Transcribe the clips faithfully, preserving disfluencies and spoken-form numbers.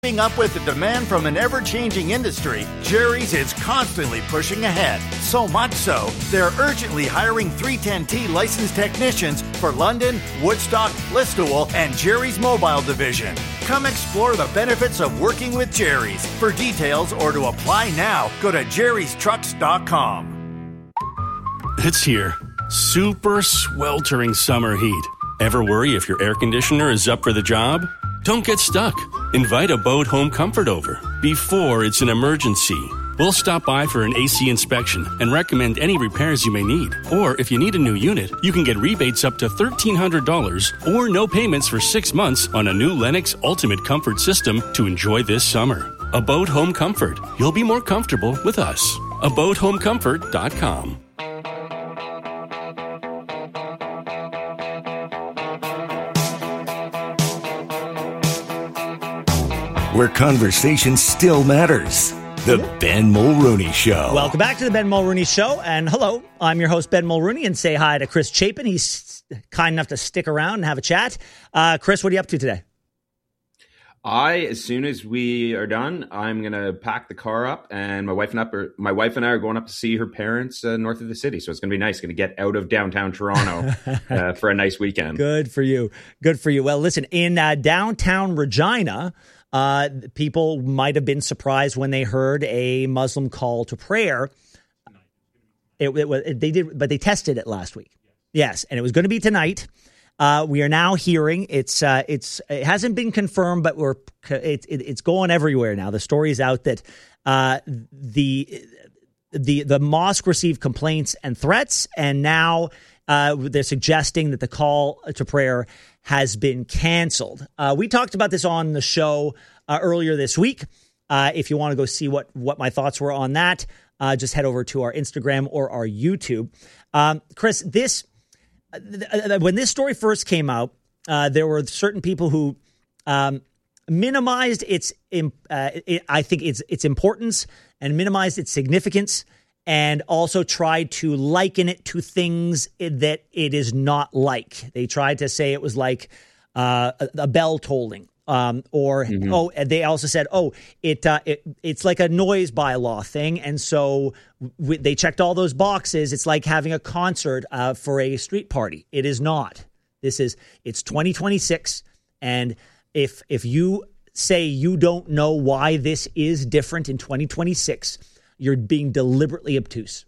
Keeping up with the demand from an ever-changing industry, Jerry's is constantly pushing ahead. So much so, they're urgently hiring three ten T licensed technicians for London, Woodstock, Listowel, and Jerry's Mobile Division. Come explore the benefits of working with Jerry's. For details or to apply now, go to jerrys trucks dot com. It's here. Super sweltering summer heat. Ever worry if your air conditioner is up for the job? Don't get stuck. Invite Abode Home Comfort over before it's an emergency. We'll stop by for an A C inspection and recommend any repairs you may need. Or if you need a new unit, you can get rebates up to thirteen hundred dollars or no payments for six months on a new Lennox Ultimate Comfort system to enjoy this summer. Abode Home Comfort. You'll be more comfortable with us. abode home comfort dot com. Where conversation still matters. The Ben Mulrooney Show. Welcome back to the Ben Mulrooney Show. And hello, I'm your host, Ben Mulrooney, and say hi to Chris Chapin. He's kind enough to stick around and have a chat. Uh, Chris, what are you up to today? I, as soon as we are done, I'm going to pack the car up, and my wife and, up are, my wife and I are going up to see her parents uh, north of the city. So it's going to be nice. Going to get out of downtown Toronto uh, for a nice weekend. Good for you. Good for you. Well, listen, in uh, downtown Regina, Uh, people might have been surprised when they heard a Muslim call to prayer. It, it, it, they did, but they tested it last week. Yes, and it was going to be tonight. Uh, we are now hearing it's uh, it's it hasn't been confirmed, but we're it, it, it's going everywhere now. The story is out that uh, the the the mosque received complaints and threats, and now uh, they're suggesting that the call to prayer has been canceled. Uh, we talked about this on the show uh, earlier this week. Uh, if you want to go see what, what my thoughts were on that, uh, just head over to our Instagram or our YouTube. Um, Chris, this uh, when this story first came out, uh, there were certain people who um, minimized its, uh, it, I think its its importance and minimized its significance, and also tried to liken it to things that it is not like. They tried to say it was like uh, a, a bell tolling, um, or mm-hmm. oh, they also said, oh, it, uh, it it's like a noise bylaw thing, and so w- they checked all those boxes. It's like having a concert uh, for a street party. It is not. This is it's twenty twenty-six, and if if you say you don't know why this is different in twenty twenty-six. You're being deliberately obtuse.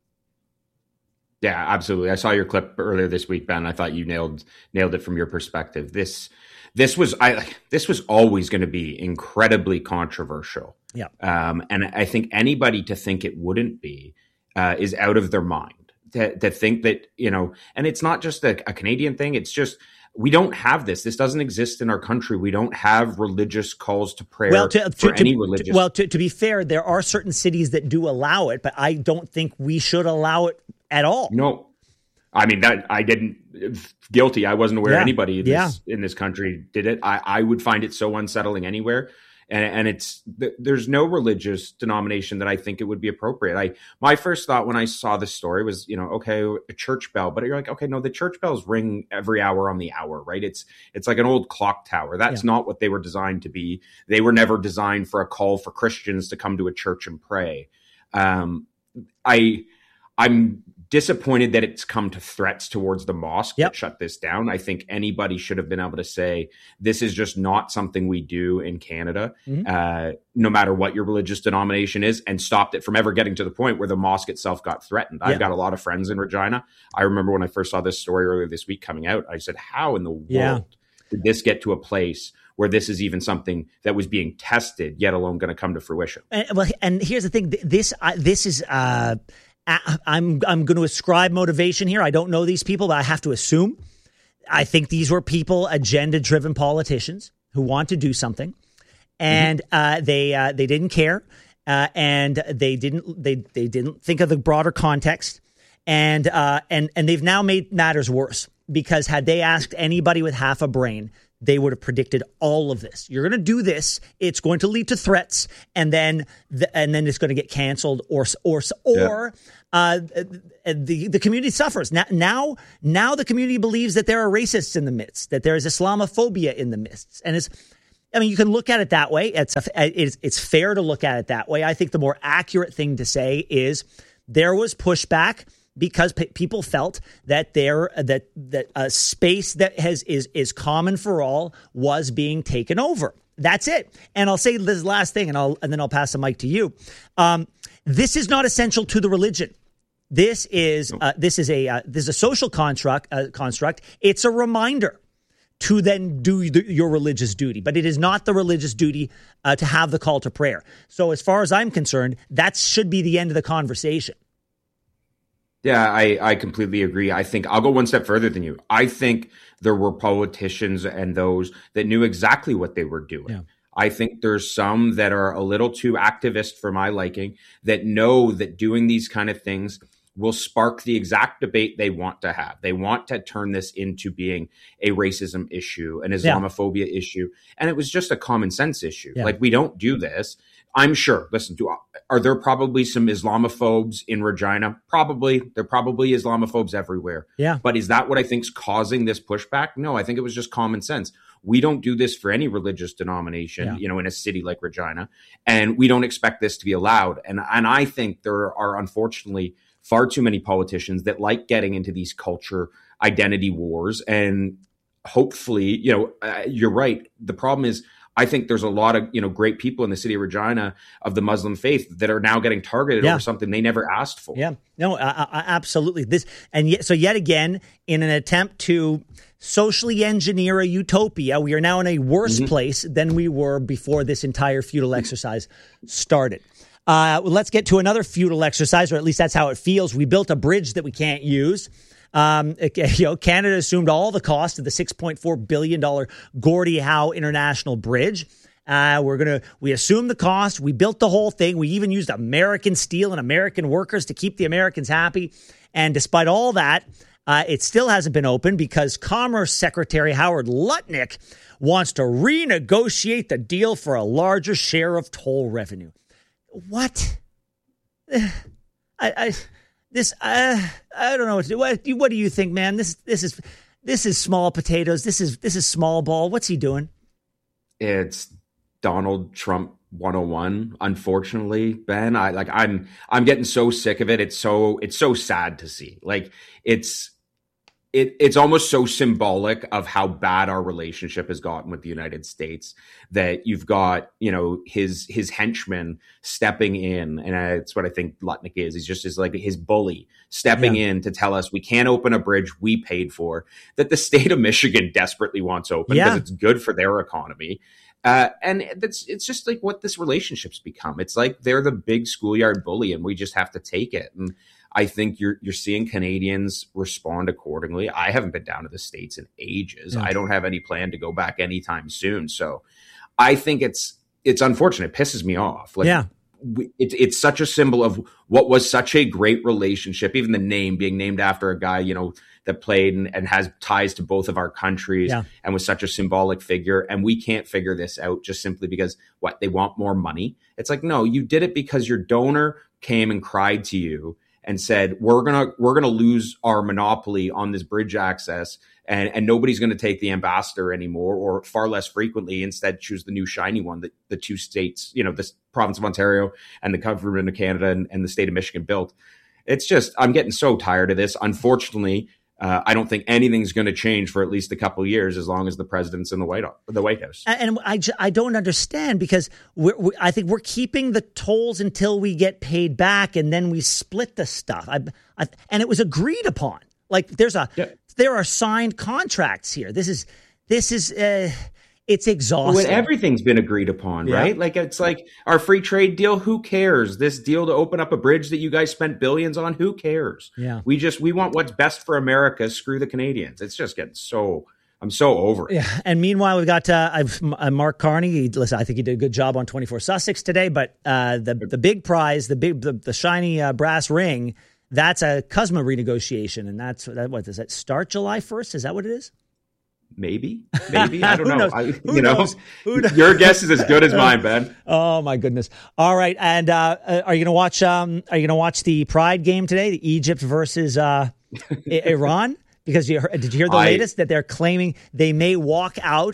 Yeah, absolutely. I saw your clip earlier this week, Ben. I thought you nailed nailed it from your perspective. This this was I this was always going to be incredibly controversial. Yeah, um, and I think anybody to think it wouldn't be uh, is out of their mind. To, to think that, you know, and it's not just a, a Canadian thing. It's just, we don't have this. This doesn't exist in our country. We don't have religious calls to prayer well, to, for to, any to, religious. Well, to, to be fair, there are certain cities that do allow it, but I don't think we should allow it at all. No. I mean, that I didn't guilty. I wasn't aware yeah. anybody in this, yeah. in this country did it. I, I would find it so unsettling anywhere. And, and it's there's no religious denomination that I think it would be appropriate. I my first thought when I saw this story was, you know, okay, a church bell, but you're like, okay, no, the church bells ring every hour on the hour, right? It's it's like an old clock tower. That's yeah. not what they were designed to be. They were never designed for a call for Christians to come to a church and pray. Um, I I'm disappointed that it's come to threats towards the mosque yep. that shut this down. I think anybody should have been able to say, this is just not something we do in Canada, mm-hmm. uh, no matter what your religious denomination is, and stopped it from ever getting to the point where the mosque itself got threatened. Yeah. I've got a lot of friends in Regina. I remember when I first saw this story earlier this week coming out, I said, how in the world yeah. did this get to a place where this is even something that was being tested, yet alone going to come to fruition? And, well, and here's the thing. This, uh, this is, uh, I'm I'm going to ascribe motivation here. I don't know these people, but I have to assume. I think these were people, agenda-driven politicians who want to do something, and mm-hmm. uh, they uh, they didn't care, uh, and they didn't they they didn't think of the broader context, and uh, and and they've now made matters worse, because had they asked anybody with half a brain, they would have predicted all of this. You're going to do this. It's going to lead to threats, and then the, and then it's going to get canceled, or or or yeah. uh, the the community suffers. Now, now now the community believes that there are racists in the midst, that there is Islamophobia in the midst, and it's I mean, you can look at it that way. It's, a, it's it's fair to look at it that way. I think the more accurate thing to say is there was pushback because p- people felt that there that that a space that has is is common for all was being taken over. That's it. And I'll say this last thing, and I'll and then I'll pass the mic to you. Um, this is not essential to the religion. This is uh, this is a uh, this is a social construct. Uh, construct. It's a reminder to then do the, your religious duty, but it is not the religious duty uh, to have the call to prayer. So as far as I'm concerned, that should be the end of the conversation. Yeah, I, I completely agree. I think I'll go one step further than you. I think there were politicians and those that knew exactly what they were doing. Yeah. I think there's some that are a little too activist for my liking that know that doing these kind of things will spark the exact debate they want to have. They want to turn this into being a racism issue, an Islamophobia yeah. issue. And it was just a common sense issue. Yeah. Like, we don't do this. I'm sure, listen, do, are there probably some Islamophobes in Regina? Probably. There are probably Islamophobes everywhere. Yeah. But is that what I think is causing this pushback? No, I think it was just common sense. We don't do this for any religious denomination, yeah. you know, in a city like Regina. And we don't expect this to be allowed. And, and I think there are, unfortunately, far too many politicians that like getting into these culture identity wars. And hopefully, you know, uh, you're right. The problem is, I think there's a lot of, you know, great people in the city of Regina of the Muslim faith that are now getting targeted yeah. over something they never asked for. Yeah, no, uh, uh, absolutely. This and yet, so yet again, in an attempt to socially engineer a utopia, we are now in a worse mm-hmm. place than we were before this entire futile exercise started. Uh, well, let's get to another futile exercise, or at least that's how it feels. We built a bridge that we can't use. Um, you know, Canada assumed all the cost of the six point four billion dollars Gordie Howe International Bridge. Uh, we're gonna we assumed the cost. We built the whole thing. We even used American steel and American workers to keep the Americans happy. And despite all that, uh, it still hasn't been opened because Commerce Secretary Howard Lutnick wants to renegotiate the deal for a larger share of toll revenue. What? I, I this uh, I don't know what to do. What, what do you think, man? This this is this is small potatoes. This is this is small ball. What's he doing? It's Donald Trump one oh one. Unfortunately, Ben, I like I'm I'm getting so sick of it. It's so it's so sad to see. Like it's. It, it's almost so symbolic of how bad our relationship has gotten with the United States that you've got, you know, his his henchman stepping in. And it's what I think Lutnick is. He's just his, like his bully stepping yeah. in to tell us we can't open a bridge we paid for, that the state of Michigan desperately wants open because yeah. it's good for their economy. Uh, and that's it's just like what this relationship's become. It's like they're the big schoolyard bully and we just have to take it. And I think you're you're seeing Canadians respond accordingly. I haven't been down to the States in ages. Yeah. I don't have any plan to go back anytime soon. So I think it's it's unfortunate. It pisses me off. Like, yeah. we, it, it's such a symbol of what was such a great relationship. Even the name being named after a guy, you know, that played and, and has ties to both of our countries yeah. and was such a symbolic figure. And we can't figure this out just simply because, what, they want more money? It's like, no, you did it because your donor came and cried to you and said, we're going to we're gonna lose our monopoly on this bridge access and, and nobody's going to take the ambassador anymore or far less frequently. Instead, choose the new shiny one that the two states, you know, the province of Ontario and the government of Canada and, and the state of Michigan built. It's just, I'm getting so tired of this. Unfortunately, Uh, I don't think anything's going to change for at least a couple of years as long as the president's in the White House. The White House. And I, I don't understand because we're, we, I think we're keeping the tolls until we get paid back and then we split the stuff. I, I, and it was agreed upon. Like there's a yeah. there are signed contracts here. This is this is uh, it's exhausting. Well, everything's been agreed upon, yeah. right? Like it's like our free trade deal. Who cares? This deal to open up a bridge that you guys spent billions on. Who cares? Yeah, we just we want what's best for America. Screw the Canadians. It's just getting so. I'm so over it. Yeah, and meanwhile we've got uh, I've, uh, Mark Carney. He, listen, I think he did a good job on twenty-four Sussex today. But uh, the the big prize, the big the, the shiny uh, brass ring, that's a C U S M A renegotiation, and that's that. What does that start July first? Is that what it is? Maybe, maybe I don't Who know. knows? I, Who you know, knows? Who knows? Your guess is as good as mine, Ben. Oh my goodness! All right, and uh, are you going to watch? Um, are you going to watch the Pride game today? The Egypt versus uh, Iran? Because you heard, did you hear the I, latest that they're claiming they may walk out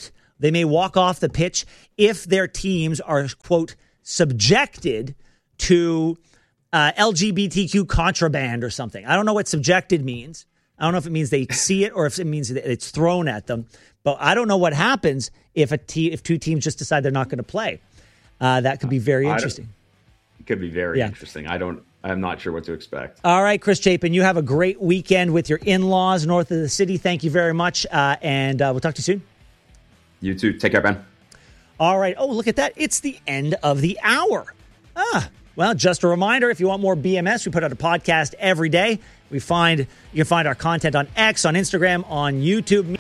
They may walk off the pitch if their teams are, quote, subjected to uh, L G B T Q contraband or something. I don't know what subjected means. I don't know if it means they see it or if it means that it's thrown at them. But I don't know what happens if a te- if two teams just decide they're not going to play. Uh, that could be very interesting. It could be very yeah. interesting. I don't. I'm not sure what to expect. All right, Chris Chapin, you have a great weekend with your in-laws north of the city. Thank you very much, uh, and uh, we'll talk to you soon. You too. Take care, Ben. All right. Oh, look at that. It's the end of the hour. Ah, well, just a reminder, if you want more B M S, we put out a podcast every day. We find you can find our content on X, on Instagram, on YouTube.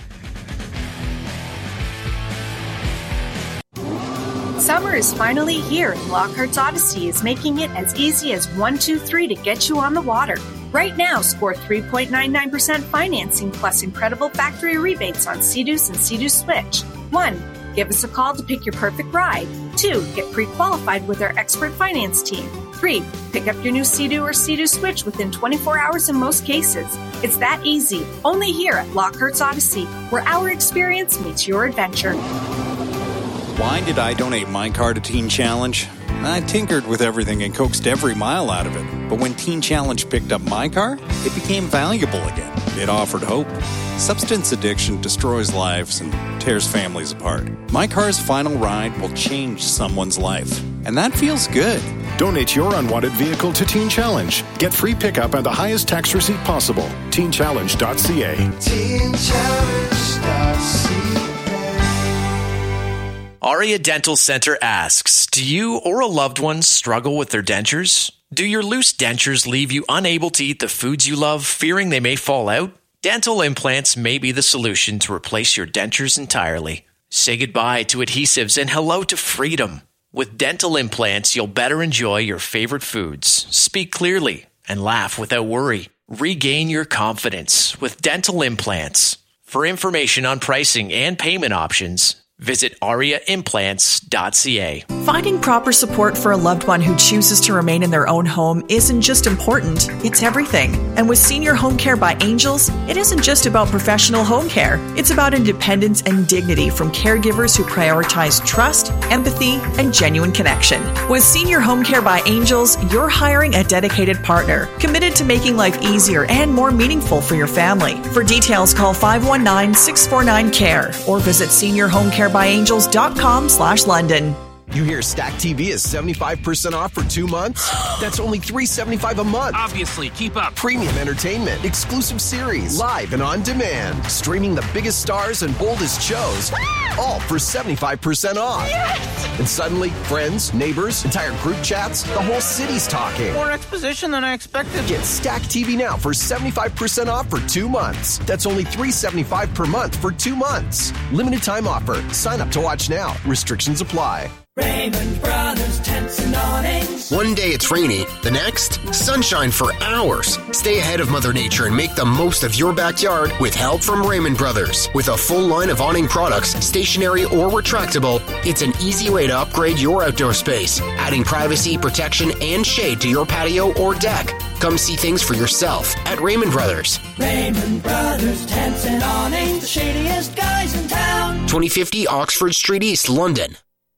Summer is finally here, and Lockhart's Odyssey is making it as easy as one two three to get you on the water. Right now, score three point nine nine percent financing plus incredible factory rebates on Sea-Doos and Sea-Doo Switch. One, give us a call to pick your perfect ride. Two, get pre-qualified with our expert finance team. Three, pick up your new Sea-Doo or Sea-Doo Switch within twenty-four hours in most cases. It's that easy, only here at Lockhart's Odyssey, where our experience meets your adventure. Why did I donate my car to Teen Challenge? I tinkered with everything and coaxed every mile out of it. But when Teen Challenge picked up my car, it became valuable again. It offered hope. Substance addiction destroys lives and tears families apart. My car's final ride will change someone's life. And that feels good. Donate your unwanted vehicle to Teen Challenge. Get free pickup and the highest tax receipt possible. teen challenge dot c a. teen challenge dot c a. Aria Dental Center asks, do you or a loved one struggle with their dentures? Do your loose dentures leave you unable to eat the foods you love, fearing they may fall out? Dental implants may be the solution to replace your dentures entirely. Say goodbye to adhesives and hello to freedom. With dental implants, you'll better enjoy your favorite foods, speak clearly, and laugh without worry. Regain your confidence with dental implants. For information on pricing and payment options, visit aria implants dot c a. Finding proper support for a loved one who chooses to remain in their own home isn't just important, it's everything. And with Senior Home Care by Angels, it isn't just about professional home care. It's about independence and dignity from caregivers who prioritize trust, empathy, and genuine connection. With Senior Home Care by Angels, you're hiring a dedicated partner, committed to making life easier and more meaningful for your family. For details, call five one nine, six four nine, C A R E or visit senior home care by angels dot com slash London. You hear Stack T V is seventy-five percent off for two months? That's only three dollars and seventy-five cents a month. Obviously, keep up. Premium entertainment, exclusive series, live and on demand. Streaming the biggest stars and boldest shows, all for seventy-five percent off. Yes! And suddenly, friends, neighbors, entire group chats, the whole city's talking. More exposition than I expected. Get Stack T V now for seventy-five percent off for two months. That's only three dollars and seventy-five cents per month for two months. Limited time offer. Sign up to watch now. Restrictions apply. Raymond Brothers Tents and Awnings. One day it's rainy, the next, sunshine for hours. Stay ahead of Mother Nature and make the most of your backyard with help from Raymond Brothers. With a full line of awning products, stationary or retractable, it's an easy way to upgrade your outdoor space, adding privacy, protection, and shade to your patio or deck. Come see things for yourself at Raymond Brothers. Raymond Brothers Tents and Awnings, the shadiest guys in town. twenty fifty Oxford Street East, London.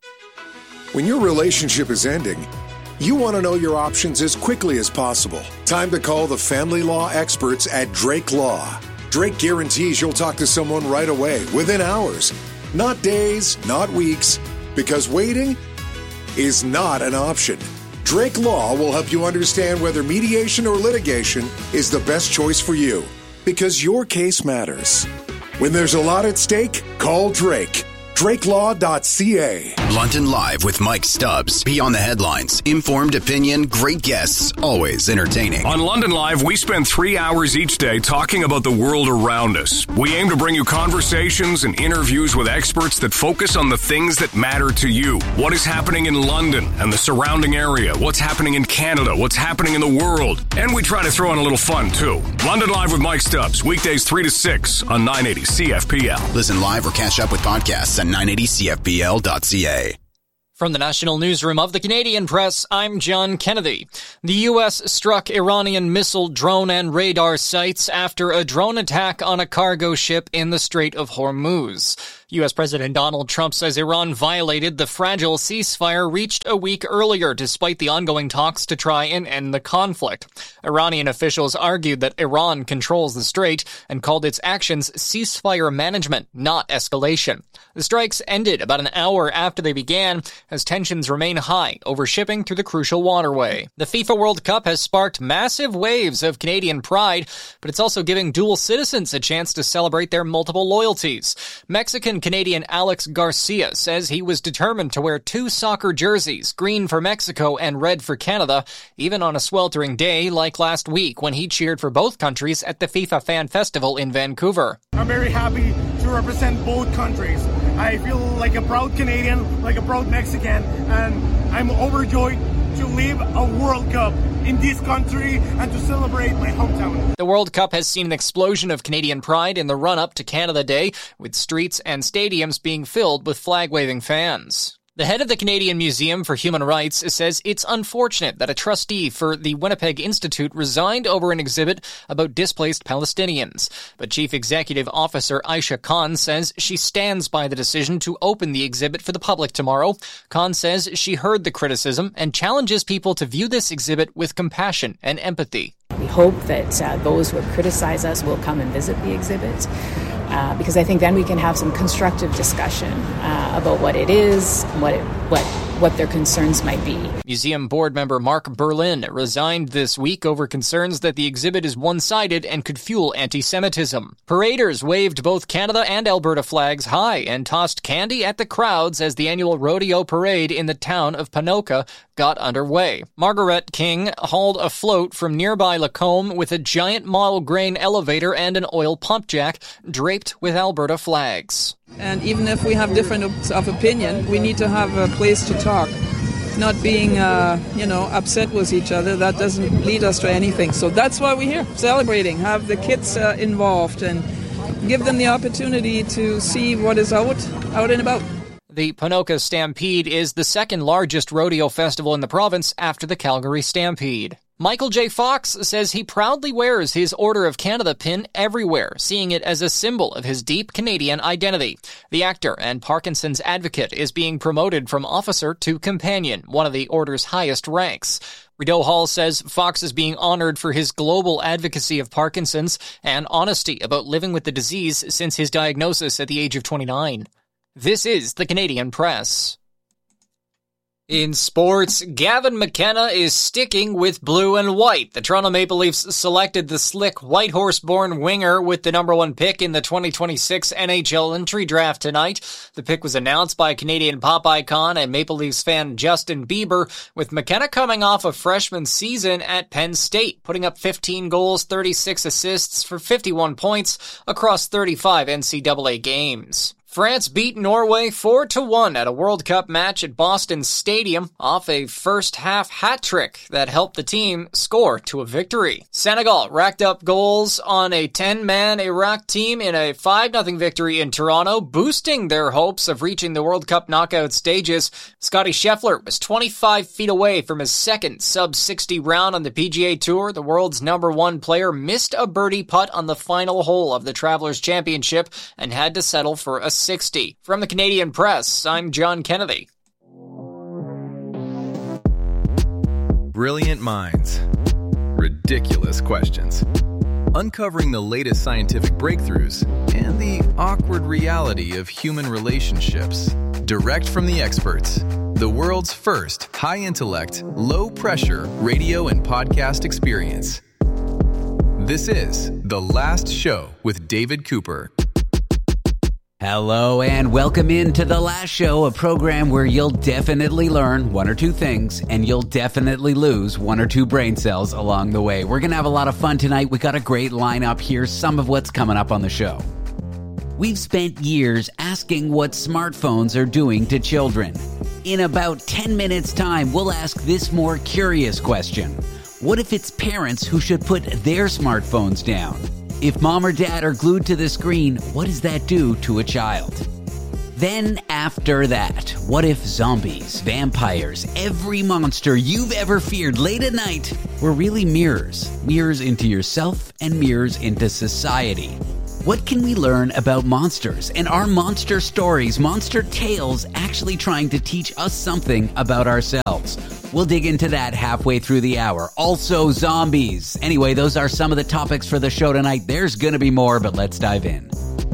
When your relationship is ending, you want to know your options as quickly as possible. Time to call the family law experts at Drake Law. Drake guarantees you'll talk to someone right away, within hours. Not days, not weeks, because waiting is not an option. Drake Law will help you understand whether mediation or litigation is the best choice for you, because your case matters. When there's a lot at stake, call Drake. drake law dot c a. London Live with Mike Stubbs. Beyond the headlines. Informed opinion, great guests, always entertaining. On London Live, we spend three hours each day talking about the world around us. We aim to bring you conversations and interviews with experts that focus on the things that matter to you. What is happening in London and the surrounding area? What's happening in Canada? What's happening in the world? And we try to throw in a little fun, too. London Live with Mike Stubbs. Weekdays three to six on nine eighty C F P L. Listen live or catch up with podcasts at nine eighty C F P L dot C A. From the National Newsroom of the Canadian Press, I'm John Kennedy. The U S struck Iranian missile, drone, and radar sites after a drone attack on a cargo ship in the Strait of Hormuz. U S President Donald Trump says Iran violated the fragile ceasefire reached a week earlier despite the ongoing talks to try and end the conflict. Iranian officials argued that Iran controls the strait and called its actions ceasefire management, not escalation. The strikes ended about an hour after they began as tensions remain high over shipping through the crucial waterway. The FIFA World Cup has sparked massive waves of Canadian pride, but it's also giving dual citizens a chance to celebrate their multiple loyalties. Mexican-Canadian Alex Garcia says he was determined to wear two soccer jerseys, green for Mexico and red for Canada, even on a sweltering day like last week when he cheered for both countries at the FIFA Fan Festival in Vancouver. I'm very happy to represent both countries. I feel like a proud Canadian, like a proud Mexican, and I'm overjoyed to live a World Cup in this country and to celebrate my hometown. The World Cup has seen an explosion of Canadian pride in the run-up to Canada Day, with streets and stadiums being filled with flag-waving fans. The head of the Canadian Museum for Human Rights says it's unfortunate that a trustee for the Winnipeg Institute resigned over an exhibit about displaced Palestinians. But Chief Executive Officer Aisha Khan says she stands by the decision to open the exhibit for the public tomorrow. Khan says she heard the criticism and challenges people to view this exhibit with compassion and empathy. We hope that uh, those who have criticized us will come and visit the exhibit. Uh, because I think then we can have some constructive discussion uh, about what it is, what it, what what their concerns might be. Museum board member Mark Berlin resigned this week over concerns that the exhibit is one-sided and could fuel anti-Semitism. Paraders waved both Canada and Alberta flags high and tossed candy at the crowds as the annual rodeo parade in the town of Ponoka got underway. Margaret King hauled a float from nearby Lacombe with a giant model grain elevator and an oil pump jack draped with Alberta flags. And even if we have different of opinion, we need to have a place to talk. Not being, uh, you know, upset with each other, that doesn't lead us to anything. So that's why we're here, celebrating, have the kids uh, involved and give them the opportunity to see what is out, out and about. The Ponoka Stampede is the second largest rodeo festival in the province after the Calgary Stampede. Michael J. Fox says he proudly wears his Order of Canada pin everywhere, seeing it as a symbol of his deep Canadian identity. The actor and Parkinson's advocate is being promoted from officer to companion, one of the Order's highest ranks. Rideau Hall says Fox is being honored for his global advocacy of Parkinson's and honesty about living with the disease since his diagnosis at the age of twenty-nine. This is the Canadian Press. In sports, Gavin McKenna is sticking with blue and white. The Toronto Maple Leafs selected the slick Whitehorse-born winger with the number one pick in the twenty twenty-six N H L entry draft tonight. The pick was announced by Canadian pop icon and Maple Leafs fan Justin Bieber, with McKenna coming off a freshman season at Penn State, putting up fifteen goals, thirty-six assists for fifty-one points across thirty-five N C double A games. France beat Norway four to one at a World Cup match at Boston Stadium off a first-half hat trick that helped the team score to a victory. Senegal racked up goals on a ten-man Iraq team in a five nothing victory in Toronto, boosting their hopes of reaching the World Cup knockout stages. Scotty Scheffler was twenty-five feet away from his second sub sixty round on the P G A Tour. The world's number one player missed a birdie putt on the final hole of the Travelers Championship and had to settle for a sixty. From the Canadian Press, I'm John Kennedy. Brilliant minds. Ridiculous questions. Uncovering the latest scientific breakthroughs and the awkward reality of human relationships. Direct from the experts. The world's first high-intellect, low-pressure radio and podcast experience. This is The Last Show with David Cooper. Hello and welcome into The Last Show, a program where you'll definitely learn one or two things and you'll definitely lose one or two brain cells along the way. We're going to have a lot of fun tonight. We got a great lineup here, some of what's coming up on the show. We've spent years asking what smartphones are doing to children. In about ten minutes time, we'll ask this more curious question. What if it's parents who should put their smartphones down? If mom or dad are glued to the screen, what does that do to a child? Then after that, what if zombies, vampires, every monster you've ever feared late at night were really mirrors? Mirrors into yourself and mirrors into society. What can we learn about monsters? And are monster stories, monster tales, actually trying to teach us something about ourselves? We'll dig into that halfway through the hour. Also, zombies. Anyway, those are some of the topics for the show tonight. There's going to be more, but let's dive in.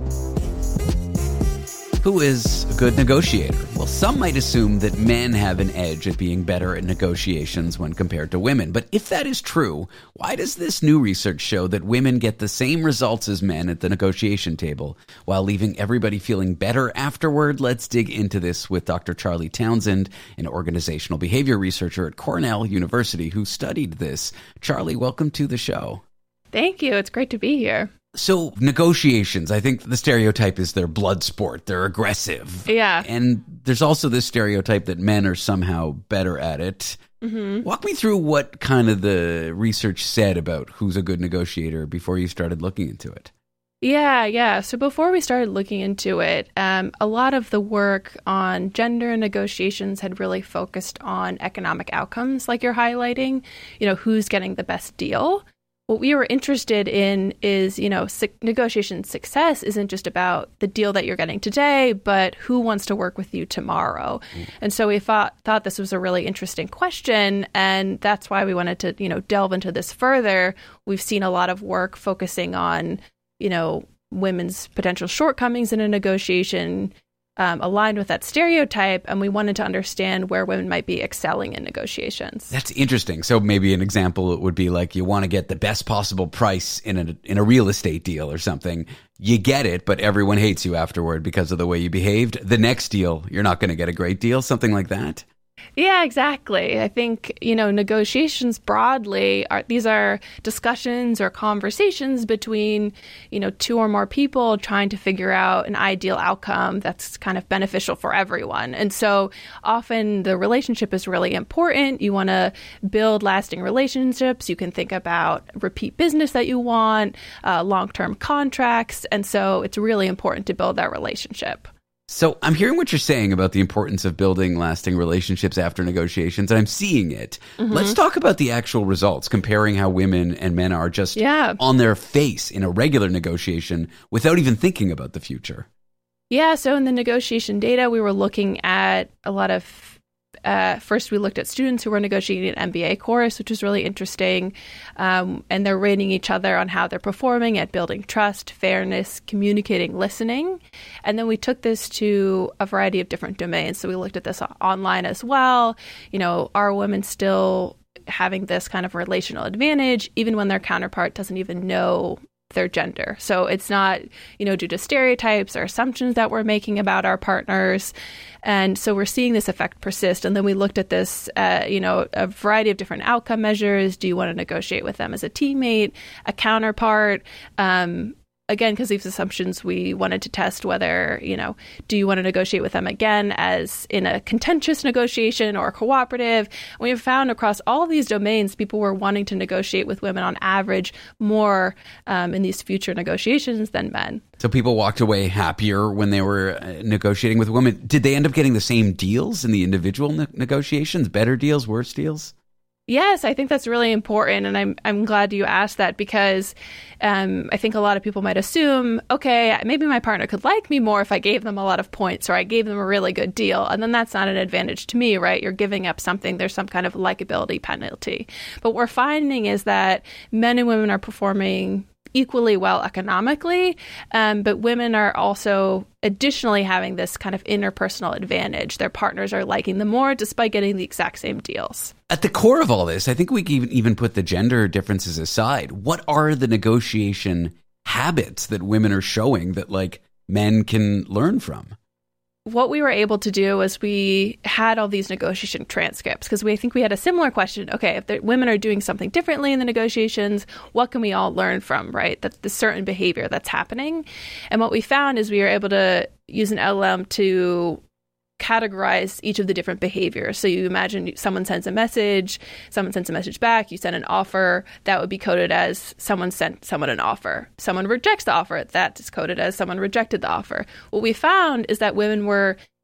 Who is a good negotiator? Well, some might assume that men have an edge at being better at negotiations when compared to women. But if that is true, why does this new research show that women get the same results as men at the negotiation table while leaving everybody feeling better afterward? Let's dig into this with Doctor Charlie Townsend, an organizational behavior researcher at Cornell University who studied this. Charlie, welcome to the show. Thank you. It's great to be here. So negotiations, I think the stereotype is they're blood sport, they're aggressive. Yeah. And there's also this stereotype that men are somehow better at it. Mm-hmm. Walk me through what kind of the research said about who's a good negotiator before you started looking into it. Yeah, yeah. So before we started looking into it, um, a lot of the work on gender negotiations had really focused on economic outcomes, like you're highlighting, you know, who's getting the best deal. What we were interested in is, you know, su- negotiation success isn't just about the deal that you're getting today, but who wants to work with you tomorrow. Mm. And so we thought, thought this was a really interesting question, and that's why we wanted to, you know, delve into this further. We've seen a lot of work focusing on, you know, women's potential shortcomings in a negotiation, Um, aligned with that stereotype, and we wanted to understand where women might be excelling in negotiations. That's interesting. So maybe an example would be like you want to get the best possible price in a in a real estate deal or something. You get it, but everyone hates you afterward because of the way you behaved. The next deal, you're not going to get a great deal, something like that. Yeah, exactly. I think, you know, negotiations broadly are, these are discussions or conversations between, you know, two or more people trying to figure out an ideal outcome that's kind of beneficial for everyone. And so often the relationship is really important. You want to build lasting relationships. You can think about repeat business that you want, uh, long-term contracts. And so it's really important to build that relationship. So I'm hearing what you're saying about the importance of building lasting relationships after negotiations, and I'm seeing it. Mm-hmm. Let's talk about the actual results, comparing how women and men are just yeah. on their face in a regular negotiation without even thinking about the future. Yeah, so in the negotiation data, we were looking at a lot of Uh, first, we looked at students who were negotiating an M B A course, which was really interesting. Um, and they're rating each other on how they're performing at building trust, fairness, communicating, listening. And then we took this to a variety of different domains. So we looked at this online as well. You know, are women still having this kind of relational advantage, even when their counterpart doesn't even know their gender? So it's not, you know, due to stereotypes or assumptions that we're making about our partners. And so we're seeing this effect persist. And then we looked at this, uh, you know, a variety of different outcome measures. Do you want to negotiate with them as a teammate, a counterpart? Um, Again, because these assumptions, we wanted to test whether, you know, do you want to negotiate with them again as in a contentious negotiation or cooperative? And we have found across all of these domains, people were wanting to negotiate with women on average more um, in these future negotiations than men. So people walked away happier when they were uh, negotiating with women. Did they end up getting the same deals in the individual ne- negotiations? Better deals, worse deals? Yes, I think that's really important, and I'm I'm glad you asked that because um, I think a lot of people might assume, okay, maybe my partner could like me more if I gave them a lot of points or I gave them a really good deal, and then that's not an advantage to me, right? You're giving up something. There's some kind of likability penalty. But what we're finding is that men and women are performing equally well economically, um, but women are also additionally having this kind of interpersonal advantage. Their partners are liking them more despite getting the exact same deals. At the core of all this, I think we can even, even put the gender differences aside. What are the negotiation habits that women are showing that like men can learn from? What we were able to do was we had all these negotiation transcripts because we I think we had a similar question. Okay, if the women are doing something differently in the negotiations, what can we all learn from, right? That's the certain behavior that's happening. And what we found is we were able to use an L L M to categorize each of the different behaviors. So you imagine someone sends a message, someone sends a message back, you send an offer, that would be coded as someone sent someone an offer. Someone rejects the offer, that is coded as someone rejected the offer. What we found is that women were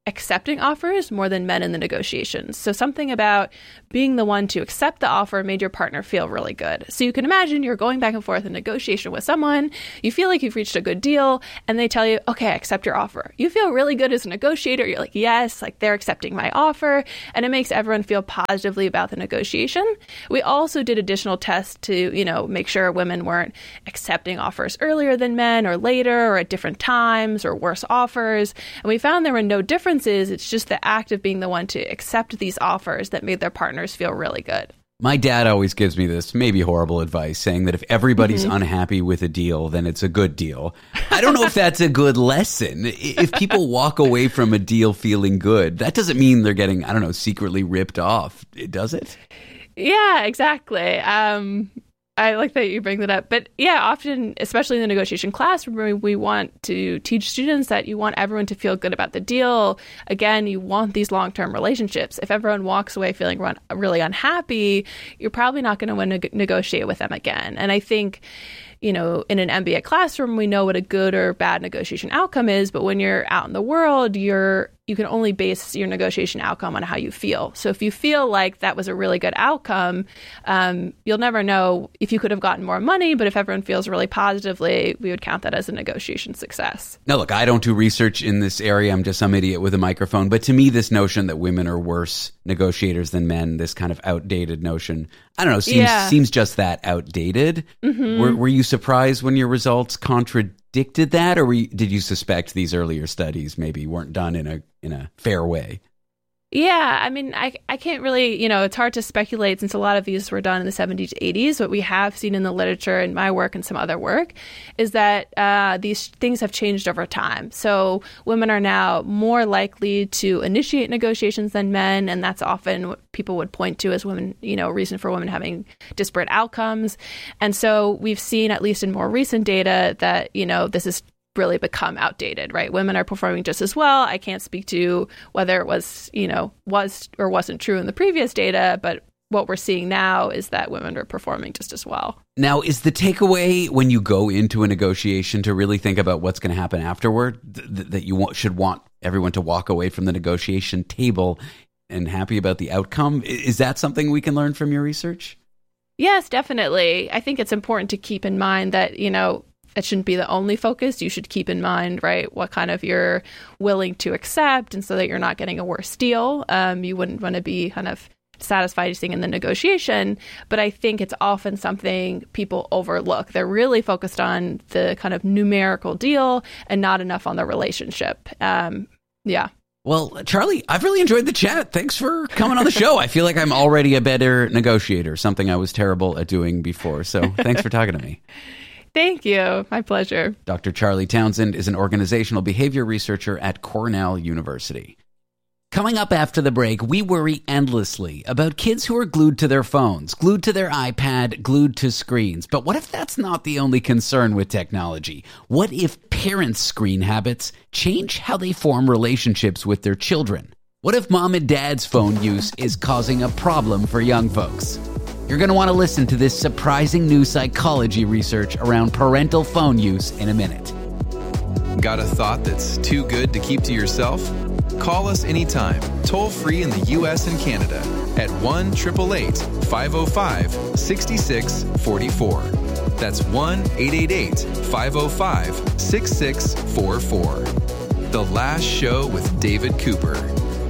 accepting offers more than men in the negotiations. So something about being the one to accept the offer made your partner feel really good. So you can imagine you're going back and forth in negotiation with someone, you feel like you've reached a good deal, and they tell you, okay, I accept your offer. You feel really good as a negotiator. You're like, yes, like they're accepting my offer, and it makes everyone feel positively about the negotiation. We also did additional tests to, you know, make sure women weren't accepting offers earlier than men or later or at different times or worse offers. And we found there were no differences. It's just the act of being the one to accept these offers that made their partners feel really good. My dad always gives me this maybe horrible advice, saying that if everybody's Mm-hmm. unhappy with a deal, then it's a good deal. I don't know if that's a good lesson. If people walk away from a deal feeling good, that doesn't mean they're getting, I don't know, secretly ripped off, does it? Yeah, exactly. Um, I like that you bring that up. But yeah, often, especially in the negotiation classroom, we want to teach students that you want everyone to feel good about the deal. Again, you want these long-term relationships. If everyone walks away feeling run, really unhappy, you're probably not going to want to negotiate with them again. And I think, you know, in an M B A classroom, we know what a good or bad negotiation outcome is. But when you're out in the world, you're you can only base your negotiation outcome on how you feel. So if you feel like that was a really good outcome, um, you'll never know if you could have gotten more money. But if everyone feels really positively, we would count that as a negotiation success. Now, look, I don't do research in this area. I'm just some idiot with a microphone. But to me, this notion that women are worse negotiators than men, this kind of outdated notion, I don't know, seems Yeah. seems just that outdated. Mhm. Were, were you surprised when your results contradicted that, or were you, did you suspect these earlier studies maybe weren't done in a in a fair way? Yeah, I mean, I I can't really, you know, it's hard to speculate since a lot of these were done in the seventies, eighties. What we have seen in the literature in my work and some other work is that uh, these things have changed over time. So women are now more likely to initiate negotiations than men, and that's often what people would point to as women, you know, reason for women having disparate outcomes. And so we've seen, at least in more recent data, that, you know, this is really become outdated, right? Women are performing just as well. I can't speak to whether it was, you know, was or wasn't true in the previous data, but what we're seeing now is that women are performing just as well. Now, is the takeaway when you go into a negotiation to really think about what's going to happen afterward, th- that you want, should want everyone to walk away from the negotiation table and happy about the outcome? Is that something we can learn from your research? Yes, definitely. I think it's important to keep in mind that, you know, it shouldn't be the only focus. You should keep in mind, right, what kind of you're willing to accept, and so that you're not getting a worse deal. Um, you wouldn't want to be kind of satisfied just in the negotiation. But I think it's often something people overlook. They're really focused on the kind of numerical deal and not enough on the relationship. Um, yeah. Well, Charlie, I've really enjoyed the chat. Thanks for coming on the show. I feel like I'm already a better negotiator, something I was terrible at doing before. So thanks for talking to me. Thank you. My pleasure. Doctor Charlie Townsend is an organizational behavior researcher at Cornell University. Coming up after the break, we worry endlessly about kids who are glued to their phones, glued to their iPad, glued to screens. But what if that's not the only concern with technology? What if parents' screen habits change how they form relationships with their children? What if mom and dad's phone use is causing a problem for young folks? You're going to want to listen to this surprising new psychology research around parental phone use in a minute. Got a thought that's too good to keep to yourself? Call us anytime, toll free in the U S and Canada at one eight eight eight, five oh five, six six four four. That's one eight eight eight, five oh five, six six four four. The Last Show with David Cooper.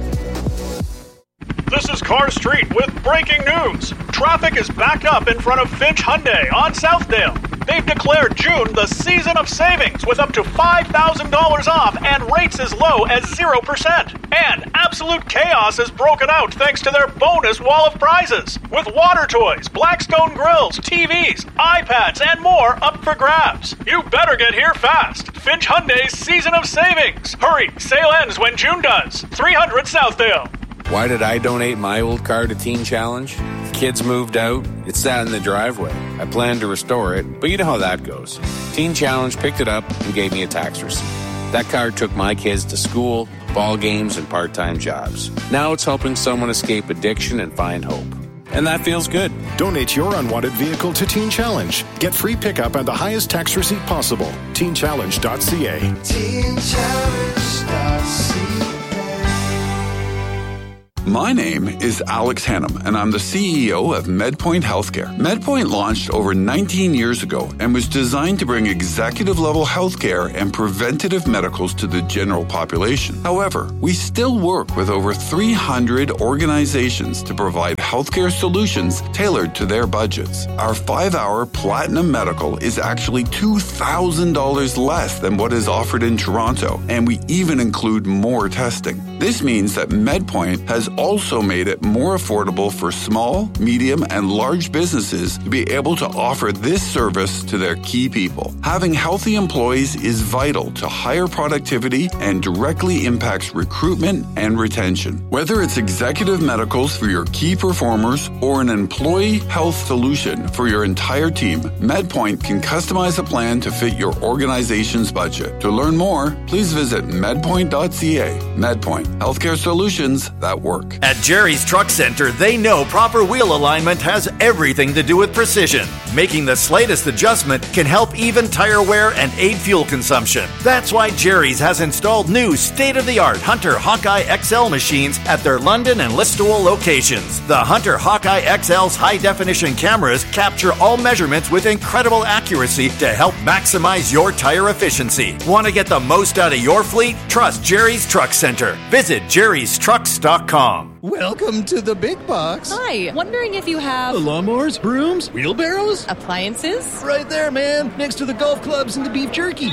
This is Car Street with breaking news. Traffic is backed up in front of Finch Hyundai on Southdale. They've declared June the season of savings with up to five thousand dollars off and rates as low as zero percent. And absolute chaos has broken out thanks to their bonus wall of prizes. With water toys, Blackstone grills, T Vs, iPads, and more up for grabs. You better get here fast. Finch Hyundai's season of savings. Hurry, sale ends when June does. three hundred Southdale. Why did I donate my old car to Teen Challenge? Kids moved out. It sat in the driveway. I planned to restore it, but you know how that goes. Teen Challenge picked it up and gave me a tax receipt. That car took my kids to school, ball games, and part-time jobs. Now it's helping someone escape addiction and find hope. And that feels good. Donate your unwanted vehicle to Teen Challenge. Get free pickup and the highest tax receipt possible. teen challenge dot c a. teen challenge dot c a. My name is Alex Hannum, and I'm the C E O of MedPoint Healthcare. MedPoint launched over nineteen years ago and was designed to bring executive-level healthcare and preventative medicals to the general population. However, we still work with over three hundred organizations to provide healthcare solutions tailored to their budgets. Our five-hour Platinum Medical is actually two thousand dollars less than what is offered in Toronto, and we even include more testing. This means that MedPoint has also made it more affordable for small, medium, and large businesses to be able to offer this service to their key people. Having healthy employees is vital to higher productivity and directly impacts recruitment and retention. Whether it's executive medicals for your key performers or an employee health solution for your entire team, MedPoint can customize a plan to fit your organization's budget. To learn more, please visit medpoint dot c a. MedPoint, healthcare solutions that work. At Jerry's Truck Center, they know proper wheel alignment has everything to do with precision. Making the slightest adjustment can help even tire wear and aid fuel consumption. That's why Jerry's has installed new state-of-the-art Hunter Hawkeye X L machines at their London and Listowel locations. The Hunter Hawkeye X L's high-definition cameras capture all measurements with incredible accuracy to help maximize your tire efficiency. Want to get the most out of your fleet? Trust Jerry's Truck Center. Visit jerrys trucks dot com. Welcome to the big box. Hi, wondering if you have lawnmowers, brooms, wheelbarrows, appliances? Right there, man, next to the golf clubs and the beef jerky.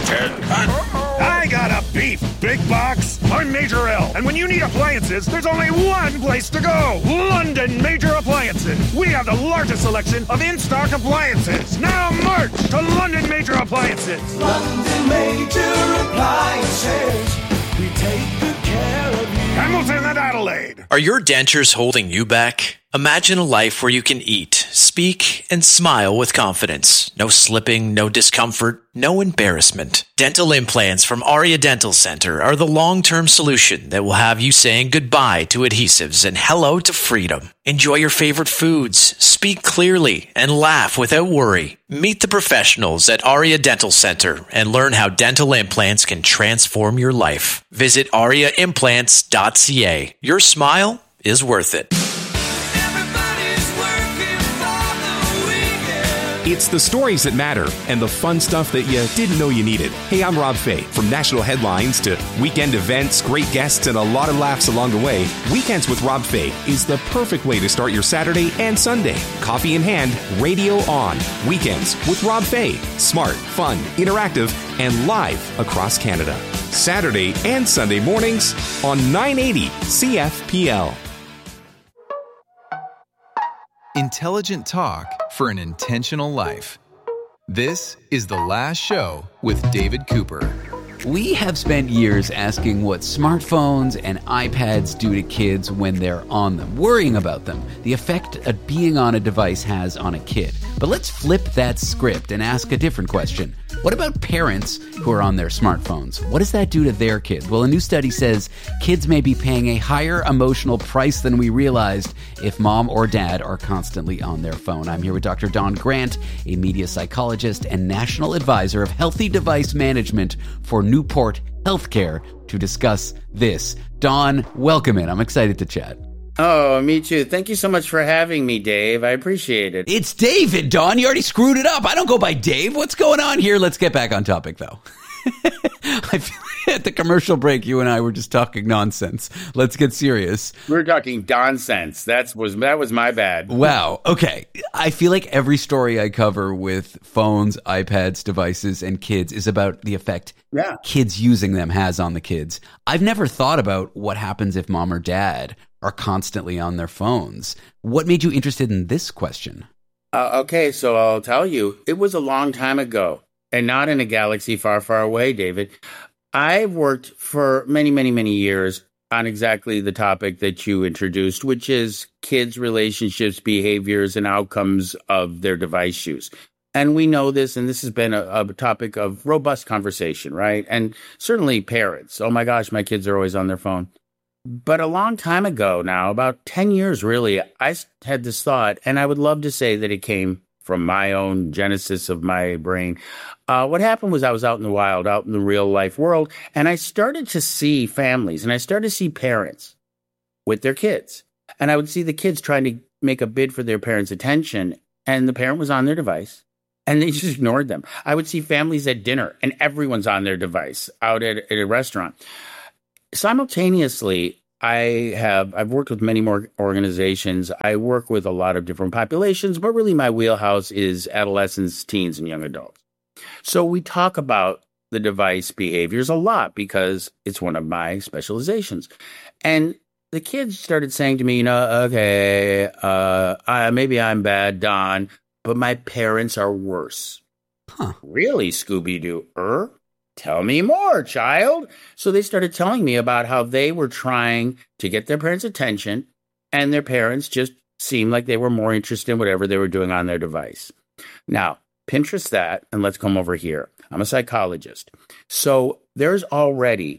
I got a beef big box. I'm Major L, and when you need appliances, there's only one place to go. London Major Appliances. We have the largest selection of in-stock appliances. Now march to London Major Appliances. London Major Appliances. We take good care of you. Hamilton and Adelaide. Are your dentures holding you back? Imagine a life where you can eat, speak, and smile with confidence. No slipping, no discomfort, no embarrassment. Dental implants from Aria Dental Center are the long-term solution that will have you saying goodbye to adhesives and hello to freedom. Enjoy your favorite foods, speak clearly, and laugh without worry. Meet the professionals at Aria Dental Center and learn how dental implants can transform your life. Visit aria implants dot c a. Your smile is worth it. It's the stories that matter and the fun stuff that you didn't know you needed. Hey, I'm Rob Fay. From national headlines to weekend events, great guests, and a lot of laughs along the way, Weekends with Rob Fay is the perfect way to start your Saturday and Sunday. Coffee in hand, radio on. Weekends with Rob Fay. Smart, fun, interactive, and live across Canada. Saturday and Sunday mornings on nine eighty C F P L. Intelligent talk for an intentional life. This is The Last Show with David Cooper. We have spent years asking what smartphones and iPads do to kids when they're on them, worrying about them, the effect a being on a device has on a kid. But let's flip that script and ask a different question. What about parents who are on their smartphones? What does that do to their kids? Well, a new study says kids may be paying a higher emotional price than we realized if mom or dad are constantly on their phone. I'm here with Doctor Don Grant, a media psychologist and national advisor of healthy device management for Newport Healthcare, to discuss this. Don, welcome in. I'm excited to chat. Oh, me too. Thank you so much for having me, Dave. I appreciate it. It's David, Don. You already screwed it up. I don't go by Dave. What's going on here? Let's get back on topic, though. I feel at the commercial break, you and I were just talking nonsense. Let's get serious. We're talking nonsense. That's was that was my bad. Wow. Okay. I feel like every story I cover with phones, iPads, devices, and kids is about the effect yeah. kids using them has on the kids. I've never thought about what happens if mom or dad are constantly on their phones. What made you interested in this question? Uh, okay, so I'll tell you. It was a long time ago, and not in a galaxy far, far away, David. I've worked for many, many, many years on exactly the topic that you introduced, which is kids' relationships, behaviors, and outcomes of their device use. And we know this, and this has been a, a topic of robust conversation, right? And certainly parents. Oh my gosh, my kids are always on their phone. But a long time ago now, about ten years really, I had this thought, and I would love to say that it came from my own genesis of my brain. Uh, what happened was I was out in the wild, out in the real life world, and I started to see families, and I started to see parents with their kids. And I would see the kids trying to make a bid for their parents' attention, and the parent was on their device, and they just ignored them. I would see families at dinner, and everyone's on their device out at, at a restaurant. Simultaneously, I have, I've worked with many more organizations. I work with a lot of different populations, but really my wheelhouse is adolescents, teens, and young adults. So we talk about the device behaviors a lot because it's one of my specializations. And the kids started saying to me, you know, okay, uh, uh, maybe I'm bad, Don, but my parents are worse. Huh. Really, Scooby-Doo? Er? Tell me more, child. So they started telling me about how they were trying to get their parents' attention, and their parents just seemed like they were more interested in whatever they were doing on their device. Now, Pinterest that, and let's come over here. I'm a psychologist. So there's already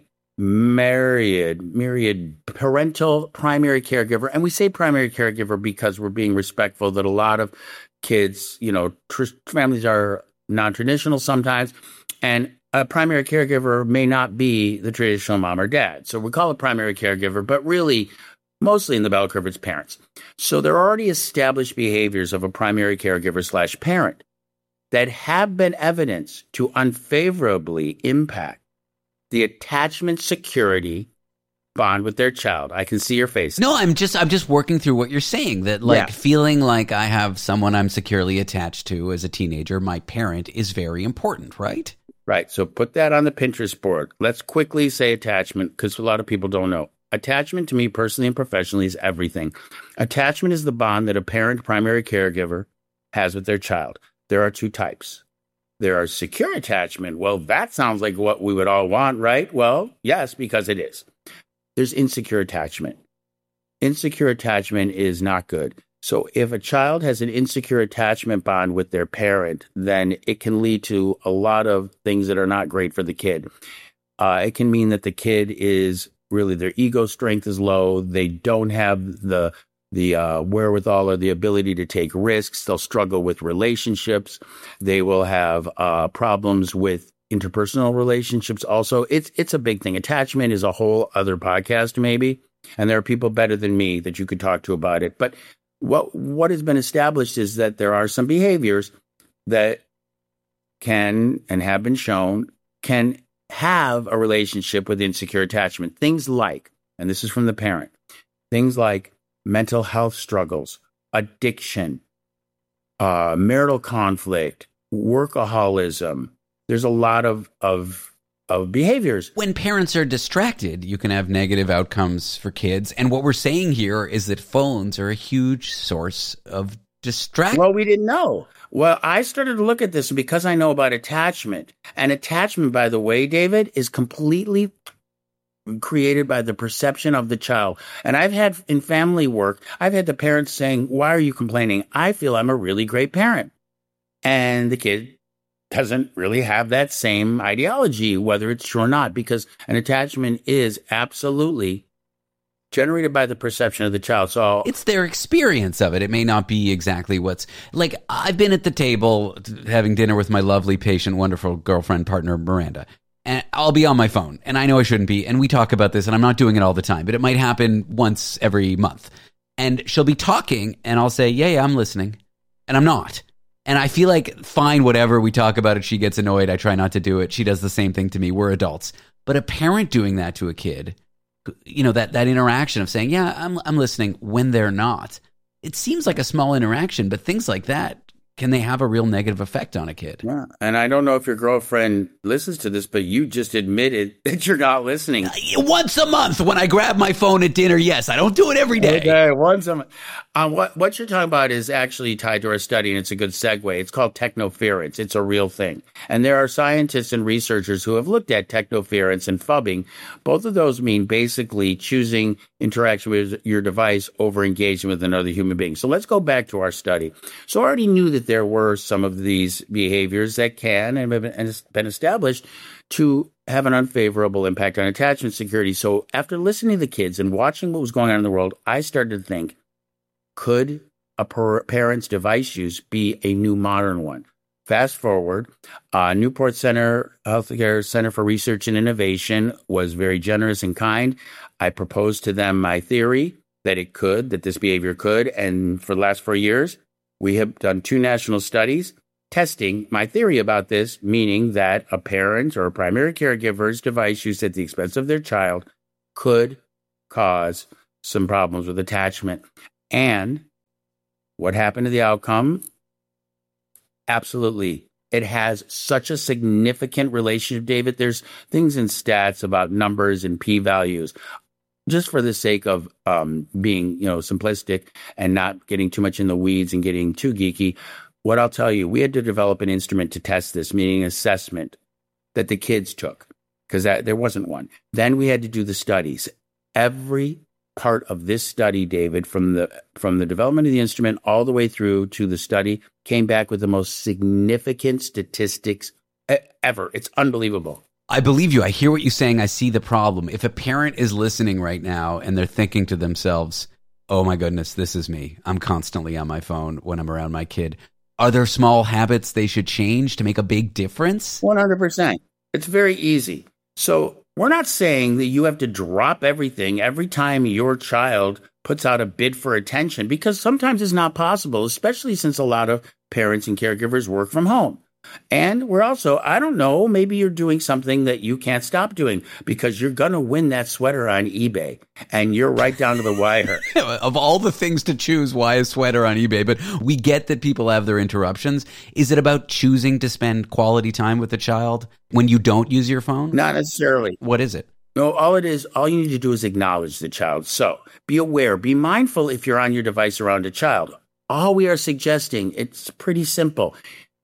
myriad, myriad parental primary caregiver. And we say primary caregiver because we're being respectful that a lot of kids, you know, tr- families are non-traditional sometimes. And a primary caregiver may not be the traditional mom or dad. So we call it primary caregiver, but really, mostly in the bell curve, it's parents. So there are already established behaviors of a primary caregiver slash parent that have been evidenced to unfavorably impact the attachment security bond with their child. I can see your face. No, I'm just I'm just working through what you're saying, that like Yeah. feeling like I have someone I'm securely attached to as a teenager, my parent, is very important, right? Right. So put that on the Pinterest board. Let's quickly say attachment, because a lot of people don't know. Attachment to me personally and professionally is everything. Attachment is the bond that a parent, primary caregiver, has with their child. There are two types. There are secure attachment. Well, that sounds like what we would all want, right? Well, yes, because it is. There's insecure attachment. Insecure attachment is not good. So if a child has an insecure attachment bond with their parent, then it can lead to a lot of things that are not great for the kid. Uh, it can mean that the kid is really, their ego strength is low. They don't have the the uh, wherewithal or the ability to take risks. They'll struggle with relationships. They will have uh, problems with interpersonal relationships also. It's it's a big thing. Attachment is a whole other podcast maybe, and there are people better than me that you could talk to about it. But what what has been established is that there are some behaviors that can and have been shown can have a relationship with insecure attachment. Things like, and this is from the parent, things like mental health struggles, addiction, uh, marital conflict, workaholism. There's a lot of, of of behaviors. When parents are distracted, you can have negative outcomes for kids. And what we're saying here is that phones are a huge source of distraction. Well, we didn't know. Well, I started to look at this because I know about attachment. And attachment, by the way, David, is completely created by the perception of the child. And I've had in family work, I've had the parents saying, why are you complaining? I feel I'm a really great parent. And the kid doesn't really have that same ideology, whether it's true or not, because an attachment is absolutely generated by the perception of the child. So it's their experience of it. It may not be exactly what's like. I've been at the table having dinner with my lovely, patient, wonderful girlfriend, partner, Miranda, and I'll be on my phone, and I know I shouldn't be, and we talk about this, and I'm not doing it all the time, but it might happen once every month. And she'll be talking, and I'll say, yeah, yeah, I'm listening, and I'm not. And I feel like, fine, whatever, we talk about it, she gets annoyed, I try not to do it, she does the same thing to me, we're adults. But a parent doing that to a kid, you know, that, that interaction of saying, yeah, I'm I'm listening, when they're not, it seems like a small interaction, but things like that, can they have a real negative effect on a kid? Yeah. And I don't know if your girlfriend listens to this, but you just admitted that you're not listening. Once a month when I grab my phone at dinner, yes. I don't do it every day. Okay, once a month. Um, what, what you're talking about is actually tied to our study, and it's a good segue. It's called technoference. It's a real thing. And there are scientists and researchers who have looked at technoference and phubbing. Both of those mean basically choosing interaction with your device over engaging with another human being. So let's go back to our study. So I already knew that there were some of these behaviors that can and have been established to have an unfavorable impact on attachment security. So after listening to the kids and watching what was going on in the world, I started to think, could a parent's device use be a new modern one? Fast forward, uh, Newport Center Healthcare Center for Research and Innovation was very generous and kind. I proposed to them my theory that it could, that this behavior could. And for the last four years, we have done two national studies testing my theory about this, meaning that a parent or a primary caregiver's device used at the expense of their child could cause some problems with attachment. And what happened to the outcome? Absolutely. It has such a significant relationship, David. There's things in stats about numbers and p-values. Just for the sake of um, being, you know, simplistic and not getting too much in the weeds and getting too geeky, what I'll tell you, we had to develop an instrument to test this, meaning assessment that the kids took, because there wasn't one. Then we had to do the studies. Every part of this study, David, from the from the development of the instrument all the way through to the study, came back with the most significant statistics ever. It's unbelievable. I believe you. I hear what you're saying. I see the problem. If a parent is listening right now and they're thinking to themselves, oh my goodness, this is me. I'm constantly on my phone when I'm around my kid. Are there small habits they should change to make a big difference? one hundred percent. It's very easy. So we're not saying that you have to drop everything every time your child puts out a bid for attention, because sometimes it's not possible, especially since a lot of parents and caregivers work from home. And we're also, I don't know, maybe you're doing something that you can't stop doing because you're going to win that sweater on eBay and you're right down to the wire. Of all the things to choose, why a sweater on eBay? But we get that people have their interruptions. Is it about choosing to spend quality time with the child when you don't use your phone? Not necessarily. What is it? No, all it is, all you need to do is acknowledge the child. So be aware, be mindful if you're on your device around a child. All we are suggesting, it's pretty simple.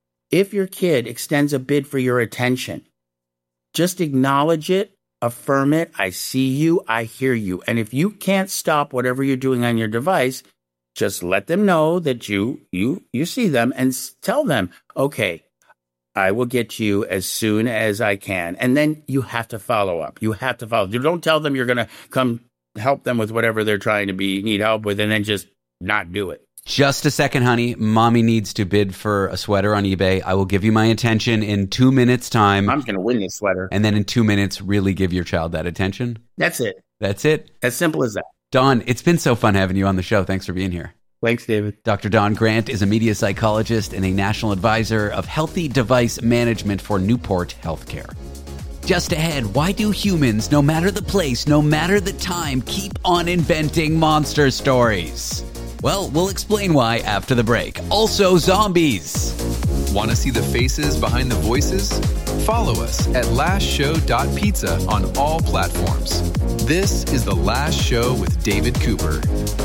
If your kid extends a bid for your attention, just acknowledge it, affirm it. I see you, I hear you. And if you can't stop whatever you're doing on your device, just let them know that you you you see them and tell them, okay, I will get you as soon as I can. And then you have to follow up. You have to follow. You don't tell them you're going to come help them with whatever they're trying to be need help with and then just not do it. Just a second, honey. Mommy needs to bid for a sweater on eBay. I will give you my attention in two minutes' time. I'm going to win this sweater. And then in two minutes, really give your child that attention. That's it. That's it. As simple as that. Don, it's been so fun having you on the show. Thanks for being here. Thanks, David. Doctor Don Grant is a media psychologist and a national advisor of healthy device management for Newport Healthcare. Just ahead, why do humans, no matter the place, no matter the time, keep on inventing monster stories? Well, we'll explain why after the break. Also, zombies. Want to see the faces behind the voices? Follow us at last show dot pizza on all platforms. This is The Last Show with David Cooper.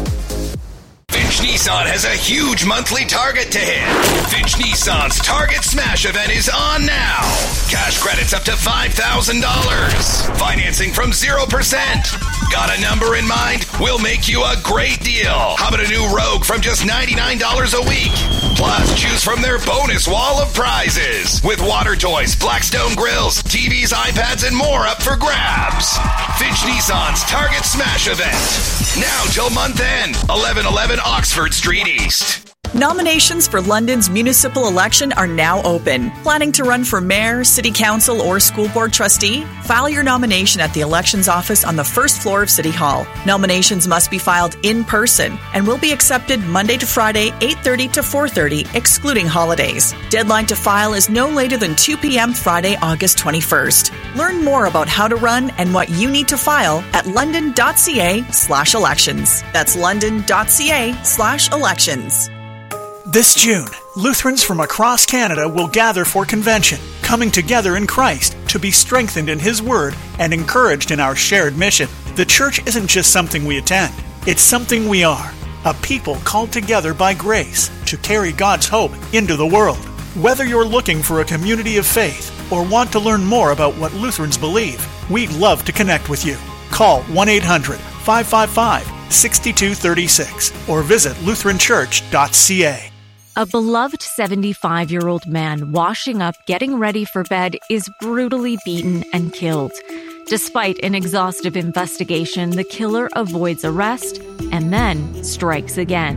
Finch Nissan has a huge monthly target to hit. Finch Nissan's Target Smash event is on now. Cash credits up to five thousand dollars. Financing from zero percent. Got a number in mind? We'll make you a great deal. How about a new Rogue from just ninety-nine dollars a week? Plus, choose from their bonus wall of prizes. With water toys, Blackstone grills, T Vs, iPads, and more up for grabs. Finch Nissan's Target Smash event. Now till month end. eleven eleven Oxford Street East. Nominations for London's municipal election are now open. Planning to run for mayor, city council, or school board trustee? File your nomination at the elections office on the first floor of City Hall. Nominations must be filed in person and will be accepted Monday to Friday, eight thirty to four thirty, excluding holidays. Deadline to file is no later than two p.m. Friday, August twenty-first. Learn more about how to run and what you need to file at london.ca slash elections. That's london.ca slash elections. This June, Lutherans from across Canada will gather for convention, coming together in Christ to be strengthened in His Word and encouraged in our shared mission. The church isn't just something we attend, it's something we are, a people called together by grace to carry God's hope into the world. Whether you're looking for a community of faith or want to learn more about what Lutherans believe, we'd love to connect with you. Call one eight hundred, five five five, six two three six or visit lutheran church dot c a. A beloved seventy-five-year-old man washing up, getting ready for bed, is brutally beaten and killed. Despite an exhaustive investigation, the killer avoids arrest and then strikes again.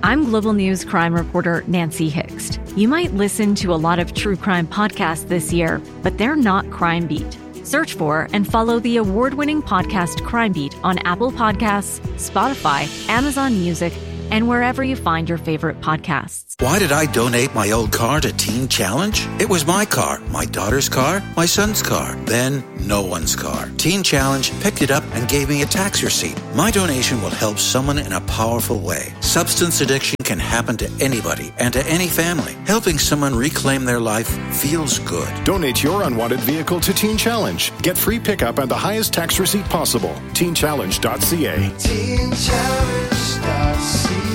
I'm Global News crime reporter Nancy Hixt. You might listen to a lot of true crime podcasts this year, but they're not Crime Beat. Search for and follow the award-winning podcast Crime Beat on Apple Podcasts, Spotify, Amazon Music, and wherever you find your favorite podcasts. Why did I donate my old car to Teen Challenge? It was my car, my daughter's car, my son's car, then no one's car. Teen Challenge picked it up and gave me a tax receipt. My donation will help someone in a powerful way. Substance addiction can happen to anybody and to any family. Helping someone reclaim their life feels good. Donate your unwanted vehicle to Teen Challenge. Get free pickup and the highest tax receipt possible. teen challenge dot c a. teen challenge dot c a.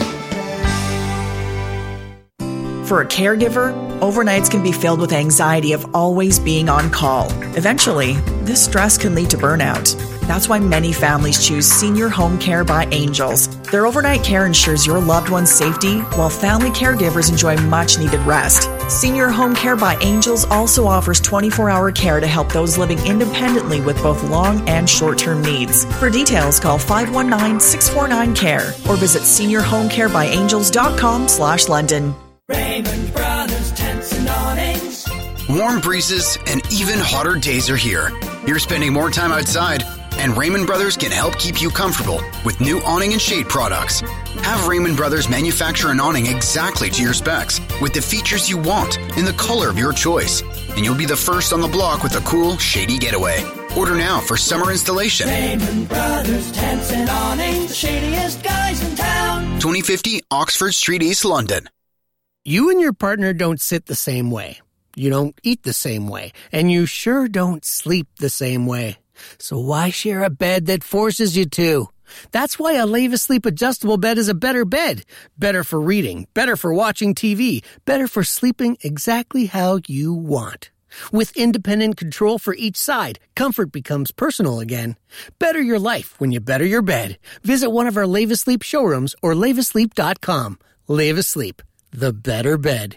For a caregiver, overnights can be filled with anxiety of always being on call. Eventually, this stress can lead to burnout. That's why many families choose Senior Home Care by Angels. Their overnight care ensures your loved one's safety, while family caregivers enjoy much-needed rest. Senior Home Care by Angels also offers twenty-four hour care to help those living independently with both long and short-term needs. For details, call five one nine, six four nine, C A R E or visit senior home care by angels dot com slash London. Raymond Brothers Tents and Awnings. Warm breezes and even hotter days are here. You're spending more time outside, and Raymond Brothers can help keep you comfortable with new awning and shade products. Have Raymond Brothers manufacture an awning exactly to your specs with the features you want in the color of your choice, and you'll be the first on the block with a cool, shady getaway. Order now for summer installation. Raymond Brothers Tents and Awnings, the shadiest guys in town. twenty fifty Oxford Street, East London. You and your partner don't sit the same way. You don't eat the same way. And you sure don't sleep the same way. So why share a bed that forces you to? That's why a Leva Sleep adjustable bed is a better bed. Better for reading, better for watching T V, better for sleeping exactly how you want. With independent control for each side, comfort becomes personal again. Better your life when you better your bed. Visit one of our Leva Sleep showrooms or leva sleep dot com. Leva Sleep, the better bed.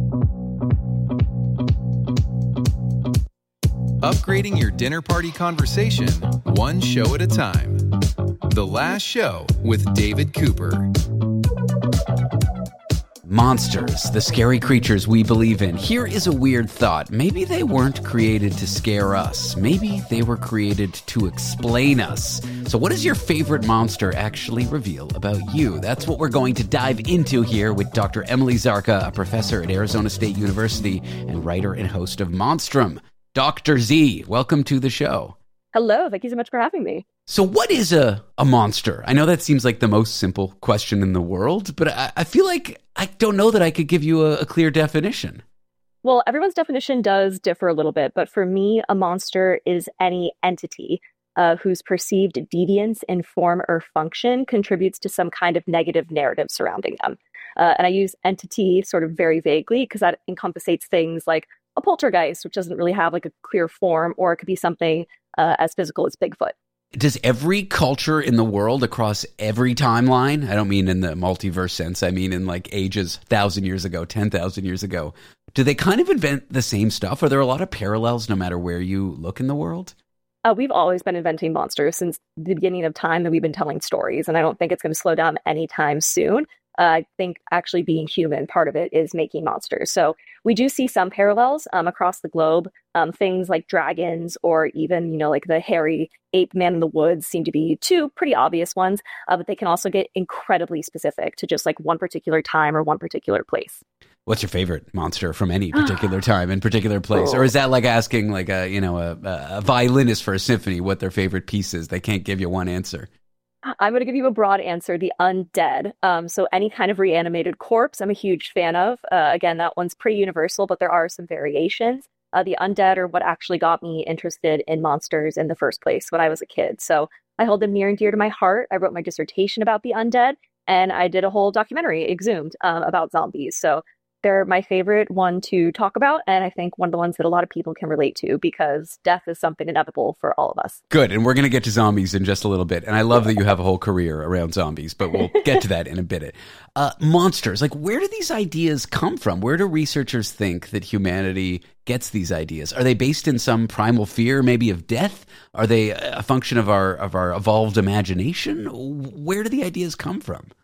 Upgrading your dinner party conversation, one show at a time. The Last Show with David Cooper. Monsters, the scary creatures we believe in. Here is a weird thought. Maybe they weren't created to scare us. Maybe they were created to explain us. So what does your favorite monster actually reveal about you? That's what we're going to dive into here with Doctor Emily Zarka, a professor at Arizona State University and writer and host of Monstrum. Doctor Z, welcome to the show. Hello, thank you so much for having me. So what is a, a monster? I know that seems like the most simple question in the world, but I, I feel like I don't know that I could give you a, a clear definition. Well, everyone's definition does differ a little bit, but for me, a monster is any entity uh, whose perceived deviance in form or function contributes to some kind of negative narrative surrounding them. Uh, and I use entity sort of very vaguely because that encompasses things like a poltergeist, which doesn't really have like a clear form, or it could be something uh, as physical as Bigfoot. Does every culture in the world across every timeline, I don't mean in the multiverse sense, I mean in like ages, one thousand years ago, ten thousand years ago, do they kind of invent the same stuff? Are there a lot of parallels no matter where you look in the world? Uh, we've always been inventing monsters since the beginning of time that we've been telling stories, and I don't think it's going to slow down anytime soon. Uh, I think actually being human, part of it is making monsters. So we do see some parallels um, across the globe. Um, things like dragons or even, you know, like the hairy ape man in the woods seem to be two pretty obvious ones, uh, but they can also get incredibly specific to just like one particular time or one particular place. What's your favorite monster from any particular time and particular place? Or is that like asking like a, you know, a, a violinist for a symphony what their favorite piece is? They can't give you one answer. I'm going to give you a broad answer, the undead. Um, so any kind of reanimated corpse, I'm a huge fan of. Uh, again, that one's pretty universal, but there are some variations. Uh, the undead are what actually got me interested in monsters in the first place when I was a kid. So I hold them near and dear to my heart. I wrote my dissertation about the undead, and I did a whole documentary, Exhumed, um, about zombies. So they're my favorite one to talk about, and I think one of the ones that a lot of people can relate to because death is something inevitable for all of us. Good, and we're going to get to zombies in just a little bit, and I love that you have a whole career around zombies, but we'll get to that in a bit. Uh, monsters, like where do these ideas come from? Where do researchers think that humanity gets these ideas? Are they based in some primal fear, maybe of death? Are they a function of our of our evolved imagination? Where do the ideas come from?